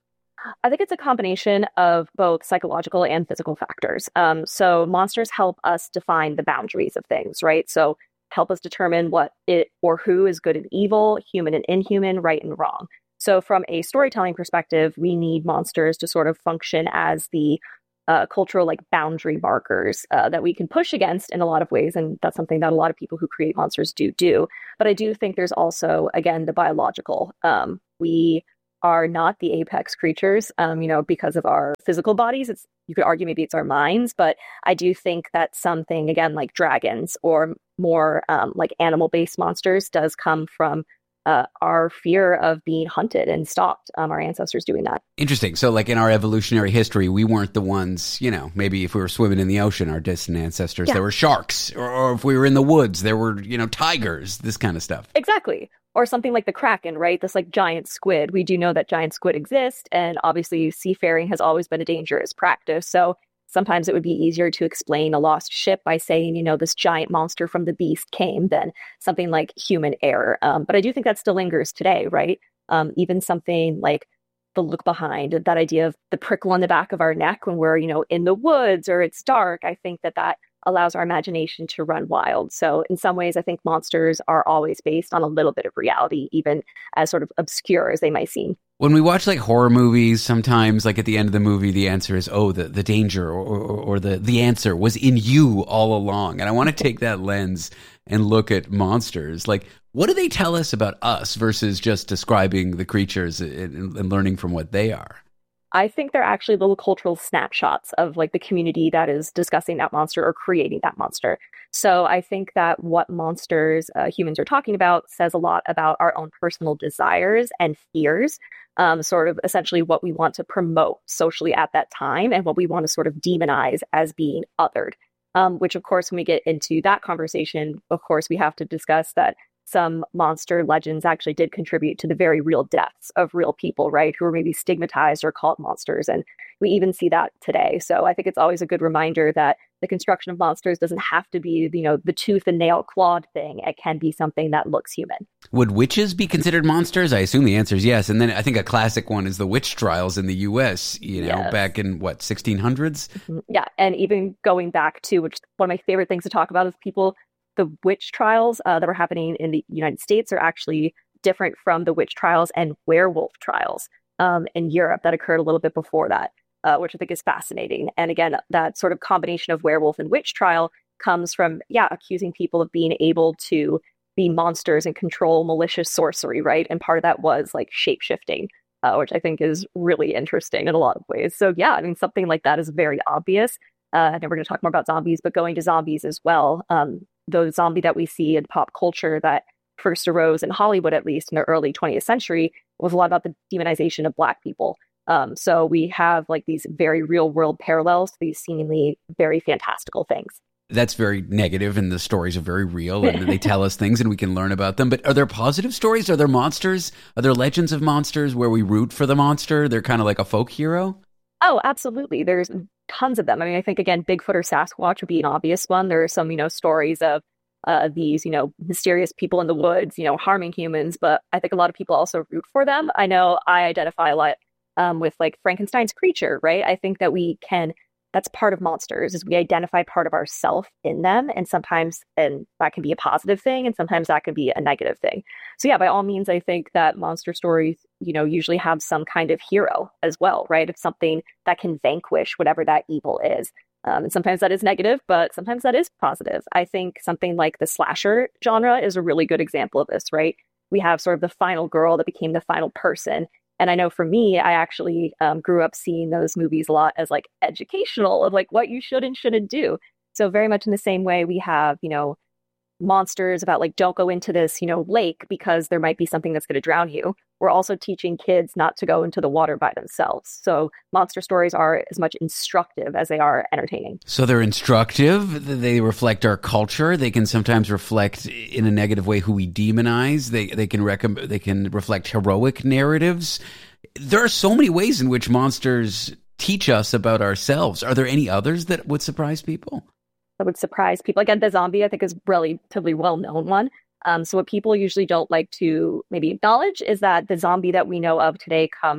I think it's a combination of both psychological and physical factors. Um, so monsters help us define the boundaries of things, right? So help us determine what it or who is good and evil, human and inhuman, right and wrong. So from a storytelling perspective, we need monsters to sort of function as the uh, cultural like boundary markers uh, that we can push against in a lot of ways. And that's something that a lot of people who create monsters do do. But I do think there's also, again, the biological. Um, we are not the apex creatures, um, you know, because of our physical bodies. It's, you could argue maybe it's our minds, but I do think that something, again, like dragons or more um, like animal-based monsters does come from uh, our fear of being hunted and stalked, um, our ancestors doing that. Interesting. So like in our evolutionary history, we weren't the ones, you know, maybe if we were swimming in the ocean, our distant ancestors, Yeah. there were sharks, or, or if we were in the woods, there were, you know, tigers, this kind of stuff. Exactly. Or something like the Kraken, right? This like giant squid. We do know that giant squid exist, and obviously seafaring has always been a dangerous practice. So sometimes it would be easier to explain a lost ship by saying, you know, this giant monster from the beast came than something like human error. Um, but I do think that still lingers today, right? Um, even something like the look behind, that idea of the prickle on the back of our neck when we're, you know, in the woods or it's dark. I think that that allows our imagination to run wild. So in some ways, I think monsters are always based on a little bit of reality, even as sort of obscure as they might seem. When we watch like horror movies, sometimes like at the end of the movie, the answer is, oh, the, the danger or, or, or the, the answer was in you all along. And I want to take that lens and look at monsters. Like, what do they tell us about us versus just describing the creatures and, and learning from what they are? I think they're actually little cultural snapshots of like the community that is discussing that monster or creating that monster. So I think that what monsters uh, humans are talking about says a lot about our own personal desires and fears, um, sort of essentially what we want to promote socially at that time and what we want to sort of demonize as being othered. Um, which, of course, when we get into that conversation, of course, we have to discuss that some monster legends actually did contribute to the very real deaths of real people, right, who were maybe stigmatized or called monsters. And we even see that today. So I think it's always a good reminder that the construction of monsters doesn't have to be, you know, the tooth and nail clawed thing. It can be something that looks human. Would witches be considered monsters? I assume the answer is yes. And then I think a classic one is the witch trials in the U S, you know, Yes. back in what, sixteen hundreds? Yeah. And even going back to, which one of my favorite things to talk about is people, the witch trials uh, that were happening in the United States are actually different from the witch trials and werewolf trials um, in Europe that occurred a little bit before that, uh, which I think is fascinating. And again, that sort of combination of werewolf and witch trial comes from, yeah, accusing people of being able to be monsters and control malicious sorcery, right? And part of that was like shape-shifting, uh, which I think is really interesting in a lot of ways. So yeah, I mean, something like that is very obvious. Uh, and we're going to talk more about zombies, but going to zombies as well. Um, the zombie that we see in pop culture that first arose in Hollywood, at least in the early twentieth century, was a lot about the demonization of Black people. Um, so we have like these very real world parallels to these seemingly very fantastical things. That's very negative, and the stories are very real, and they tell us things and we can learn about them. But are there positive stories? Are there monsters? Are there legends of monsters where we root for the monster? They're kind of like a folk hero? Oh, absolutely. There's tons of them. I mean, I think, again, Bigfoot or Sasquatch would be an obvious one. There are some, you know, stories of uh, these, you know, mysterious people in the woods, you know, harming humans. But I think a lot of people also root for them. I know I identify a lot um, with like Frankenstein's creature, right? I think that we can, that's part of monsters, is we identify part of ourself in them. And sometimes, and that can be a positive thing, and sometimes that can be a negative thing. So yeah, by all means, I think that monster stories, you know, usually have some kind of hero as well, right? It's something that can vanquish whatever that evil is. Um, and sometimes that is negative, but sometimes that is positive. I think something like the slasher genre is a really good example of this, right? We have sort of the final girl that became the final person. And I know for me, I actually um, grew up seeing those movies a lot as like educational of like what you should and shouldn't do. So very much in the same way we have, you know, monsters about like, don't go into this, you know, lake because there might be something that's going to drown you. We're also teaching kids not to go into the water by themselves. So monster stories are as much instructive as they are entertaining. So they're instructive. They reflect our culture. They can sometimes reflect in a negative way who we demonize. They they can rec- they can reflect heroic narratives. There are so many ways in which monsters teach us about ourselves. Are there any others that would surprise people? That would surprise people. Again, the zombie, I think, is a relatively well-known one. Um, so what people usually don't like to maybe acknowledge is that the zombie that we know of today comes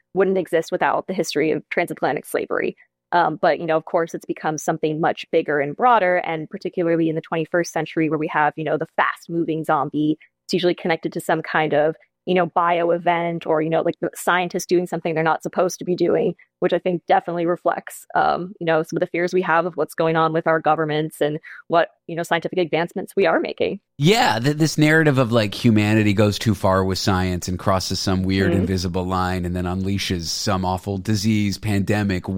wouldn't exist without the history of transatlantic slavery. Um, but, you know, of course, it's become something much bigger and broader, and particularly in the twenty-first century where we have, you know, the fast moving zombie. It's usually connected to some kind of, you know, bio event or, you know, like the scientists doing something they're not supposed to be doing, which I think definitely reflects, um, you know, some of the fears we have of what's going on with our governments and what, you know, scientific advancements we are making. Yeah, th- this narrative of like humanity goes too far with science and crosses some weird mm-hmm. invisible line and then unleashes some awful disease, pandemic,